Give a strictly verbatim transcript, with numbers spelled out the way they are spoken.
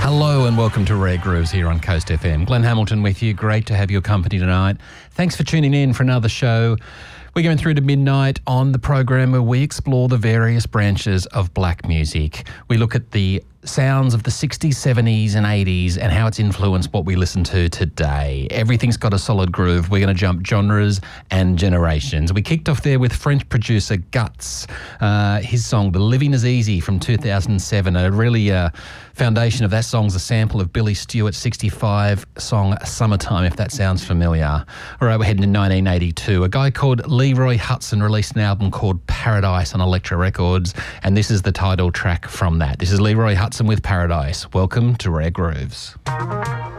Hello and welcome to Rare Grooves here on Coast F M. Glenn Hamilton with you. Great to have your company tonight. Thanks for tuning in for another show. We're going through to midnight on the program where we explore the various branches of black music. We look at the sounds of the sixties, seventies and eighties and how it's influenced what we listen to today. Everything's got a solid groove. We're going to jump genres and generations. We kicked off there with French producer Guts. Uh, his song, The Living Is Easy from two thousand seven. A really uh, foundation of that song's a sample of Billy Stewart's sixty-five song Summertime, if that sounds familiar. All right, we're heading to nineteen eighty-two. A guy called Leroy Hutson released an album called Paradise on Elektra Records, and this is the title track from that. This is Leroy Hutson with Paradise. Welcome to Rare Grooves.